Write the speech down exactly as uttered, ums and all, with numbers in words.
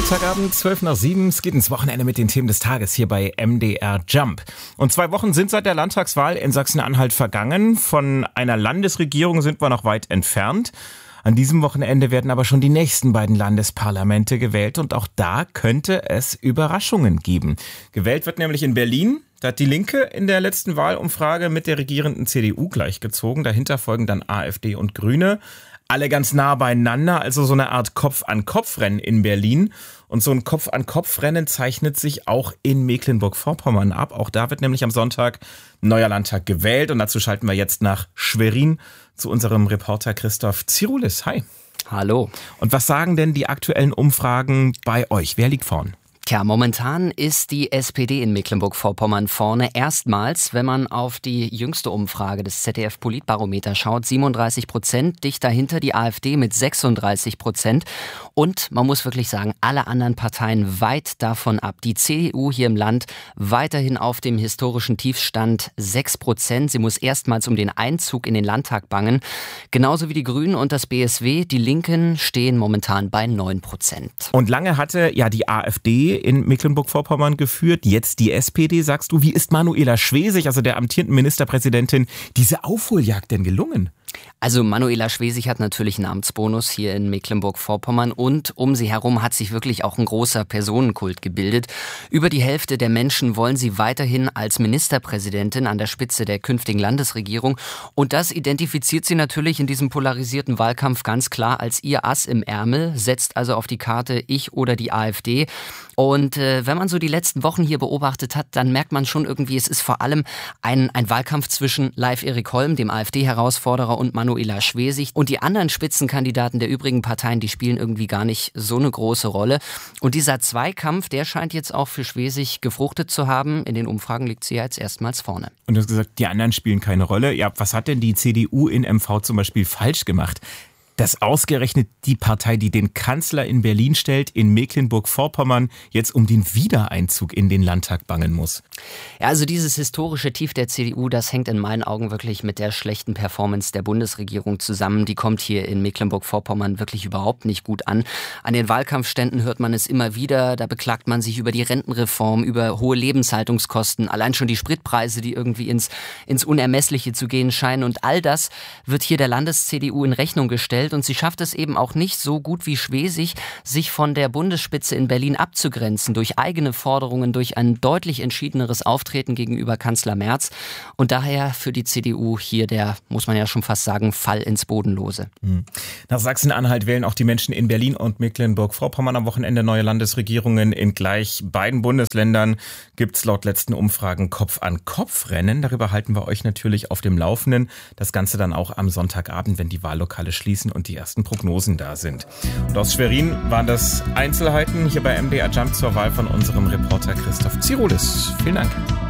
Montagabend, zwölf nach sieben. Es geht ins Wochenende mit den Themen des Tages hier bei M D R Jump. Und zwei Wochen sind seit der Landtagswahl in Sachsen-Anhalt vergangen. Von einer Landesregierung sind wir noch weit entfernt. An diesem Wochenende werden aber schon die nächsten beiden Landesparlamente gewählt und auch da könnte es Überraschungen geben. Gewählt wird nämlich in Berlin. Da hat die Linke in der letzten Wahlumfrage mit der regierenden C D U gleichgezogen. Dahinter folgen dann AfD und Grüne. Alle ganz nah beieinander, also so eine Art Kopf-an-Kopf-Rennen in Berlin. Und so ein Kopf-an-Kopf-Rennen zeichnet sich auch in Mecklenburg-Vorpommern ab. Auch da wird nämlich am Sonntag ein neuer Landtag gewählt. Und dazu schalten wir jetzt nach Schwerin zu unserem Reporter Christoph Zirulis. Hi. Hallo. Und was sagen denn die aktuellen Umfragen bei euch? Wer liegt vorn? Tja, momentan ist die S P D in Mecklenburg-Vorpommern vorne. Erstmals, wenn man auf die jüngste Umfrage des Z D F-Politbarometer schaut, siebenunddreißig Prozent, dicht dahinter die AfD mit sechsunddreißig Prozent. Und man muss wirklich sagen, alle anderen Parteien weit davon ab. Die C D U hier im Land weiterhin auf dem historischen Tiefstand sechs Prozent. Sie muss erstmals um den Einzug in den Landtag bangen. Genauso wie die Grünen und das B S W. Die Linken stehen momentan bei neun Prozent. Und lange hatte ja die AfD in Mecklenburg-Vorpommern geführt, jetzt die S P D, sagst du. Wie ist Manuela Schwesig, also der amtierenden Ministerpräsidentin, diese Aufholjagd denn gelungen? Also Manuela Schwesig hat natürlich einen Amtsbonus hier in Mecklenburg-Vorpommern und um sie herum hat sich wirklich auch ein großer Personenkult gebildet. Über die Hälfte der Menschen wollen sie weiterhin als Ministerpräsidentin an der Spitze der künftigen Landesregierung und das identifiziert sie natürlich in diesem polarisierten Wahlkampf ganz klar als ihr Ass im Ärmel, setzt also auf die Karte ich oder die AfD. Und äh, wenn man so die letzten Wochen hier beobachtet hat, dann merkt man schon irgendwie, es ist vor allem ein, ein Wahlkampf zwischen Leif Erik Holm, dem AfD-Herausforderer, und Manuela Schwesig. Und die anderen Spitzenkandidaten der übrigen Parteien, die spielen irgendwie gar nicht so eine große Rolle. Und dieser Zweikampf, der scheint jetzt auch für Schwesig gefruchtet zu haben. In den Umfragen liegt sie ja jetzt erstmals vorne. Und du hast gesagt, die anderen spielen keine Rolle. Ja, was hat denn die C D U in M V zum Beispiel falsch gemacht, dass ausgerechnet die Partei, die den Kanzler in Berlin stellt, in Mecklenburg-Vorpommern jetzt um den Wiedereinzug in den Landtag bangen muss? Ja, also dieses historische Tief der C D U, das hängt in meinen Augen wirklich mit der schlechten Performance der Bundesregierung zusammen. Die kommt hier in Mecklenburg-Vorpommern wirklich überhaupt nicht gut an. An den Wahlkampfständen hört man es immer wieder. Da beklagt man sich über die Rentenreform, über hohe Lebenshaltungskosten, allein schon die Spritpreise, die irgendwie ins, ins Unermessliche zu gehen scheinen. Und all das wird hier der Landes-C D U in Rechnung gestellt. Und sie schafft es eben auch nicht so gut wie Schwesig, sich von der Bundesspitze in Berlin abzugrenzen durch eigene Forderungen, durch ein deutlich entschiedeneres Auftreten gegenüber Kanzler Merz. Und daher für die C D U hier der, muss man ja schon fast sagen, Fall ins Bodenlose. Nach Sachsen-Anhalt wählen auch die Menschen in Berlin und Mecklenburg-Vorpommern am Wochenende neue Landesregierungen. In gleich beiden Bundesländern gibt es laut letzten Umfragen Kopf-an-Kopf-Rennen. Darüber halten wir euch natürlich auf dem Laufenden. Das Ganze dann auch am Sonntagabend, wenn die Wahllokale schließen und die ersten Prognosen da sind. Und aus Schwerin waren das Einzelheiten hier bei M D R Jump zur Wahl von unserem Reporter Christoph Zirulis. Vielen Dank.